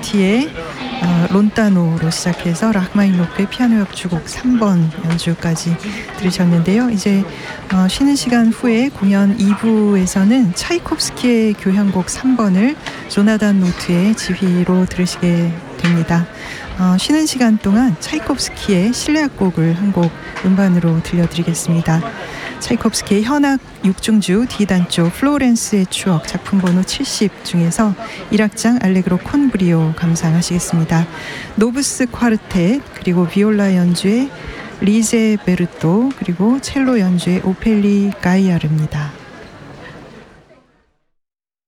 리고레티의 론타노로 시작해서 라흐마니노프의 피아노 협주곡 3번 연주까지 들으셨는데요. 이제 쉬는 시간 후에 공연 2부에서는 차이콥스키의 교향곡 3번을 조나단 노트의 지휘로 들으시게 됩니다. 쉬는 시간 동안 차이콥스키의 실내악곡을 한 곡 음반으로 들려드리겠습니다. 차이콥스키의 현악 6중주 D단조 플로렌스의 추억 작품 번호 70 중에서 1악장 알레그로 콘브리오 감상하시겠습니다. 노브스 콰르텟, 그리고 비올라 연주의 리제 베르토, 그리고 첼로 연주의 오펠리 가이아르입니다.